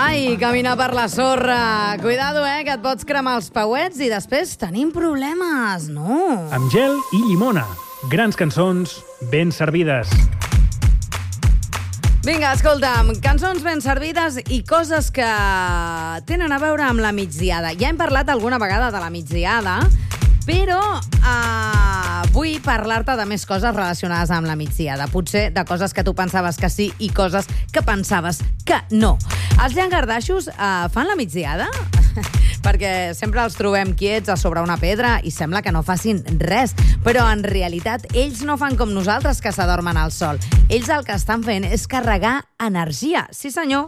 Ai, caminar per la sorra. Cuidado, que et pots cremar els pauets i després tenim problemes, no? Amb gel i llimona. Grans cançons ben servides. Vinga, escolta'm, cançons ben servides i coses que tenen a veure amb la migdiada. Ja hem parlat alguna vegada de la migdiada, però vull parlar-te de més coses relacionades amb la migdiada. Potser de coses que tu pensaves que sí i coses que pensaves que no. Els llangardaixos fan la migdiada? Perquè sempre els trobem quiets a sobre una pedra i sembla que no facin res. Però en realitat ells no fan com nosaltres que s'adormen al sol. Ells el que estan fent és carregar energia. Sí, senyor.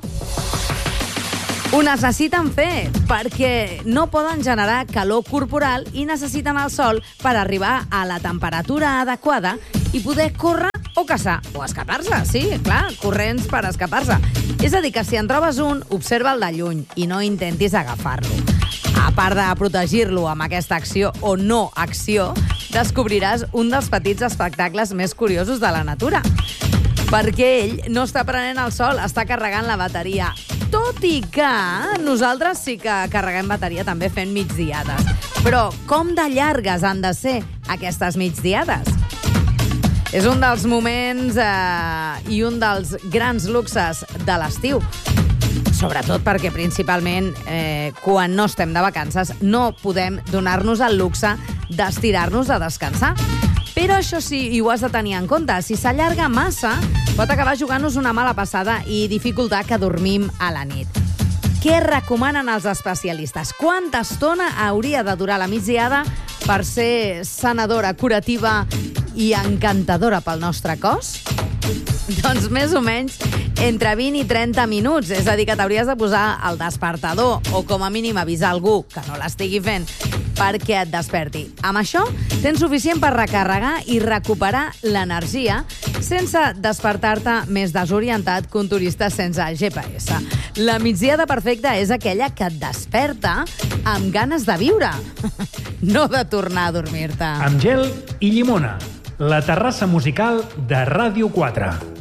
Ho necessiten fer perquè no poden generar calor corporal i necessiten el sol per arribar a la temperatura adequada i poder córrer o caçar, o escapar-se, sí, clar, corrents per escapar-se. És a dir, que si en trobes un, observa'l de lluny i no intentis agafar-lo. A part de protegir-lo amb aquesta acció o no acció, descobriràs un dels petits espectacles més curiosos de la natura. Perquè ell no està prenent el sol, està carregant la bateria. Tot i que nosaltres sí que carreguem bateria també fent migdiades. Però com de llargues han de ser aquestes migdiades? És un dels moments i un dels grans luxes de l'estiu. Sobretot perquè principalment quan no estem de vacances no podem donar-nos el luxe d'estirar-nos a descansar. Però això sí, i ho has de tenir en compte, si s'allarga massa, pot acabar jugant-nos una mala passada i dificultar que dormim a la nit. Què recomanen els especialistes? Quanta estona hauria de durar la migdiada per ser sanadora, curativa i encantadora pel nostre cos? Doncs més o menys entre 20 i 30 minuts. És a dir, que t'hauries de posar el despertador o com a mínim avisar algú que no l'estigui fent perquè et desperti. Amb això tens suficient per recarregar i recuperar l'energia sense despertar-te més desorientat que un turista sense GPS. La migdiada perfecta és aquella que et desperta amb ganes de viure, no de tornar a dormir-te. Amb gel i llimona. La terrassa musical de Ràdio 4.